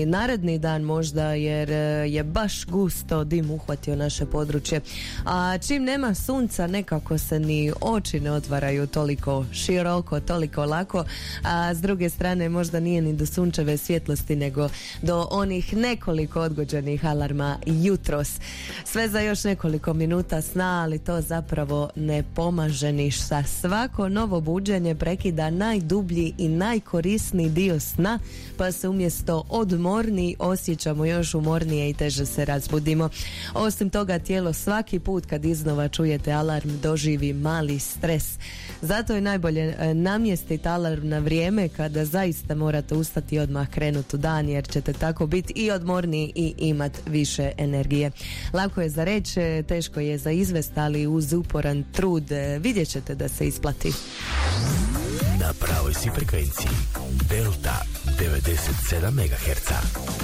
naredni dan možda, jer je baš gusto dim uhvatio naše područje. A čim nema sunca, nekako se ni oči ne otvaraju toliko široko, toliko lako, a s druge strane možda nije ni do sunčeve svjetlosti, nego do onih nekoliko odgođenih alarma jutros. Sve za još nekoliko minuta sna, ali to zapravo ne pomaže ništa. Svako novo buđenje prekida najdublji i najkorisniji dio sna, pa se umjesto odmorniji osjećamo još umornije i teže se razbudimo. Osim toga, tijelo svaki put kad iznova čujete alarm doživi mali stres. Zato je najbolje namjestiti alarm na vrijeme kada zaista morate ustati i odmah krenuti u dan, jer ćete tako biti i odmorniji i imat više energije. Lako je za reći, teško je za izvest, ali uz uporan trud vidjet ćete da se isplati. Na pravoj si frekvenciji Delta 97 MHz.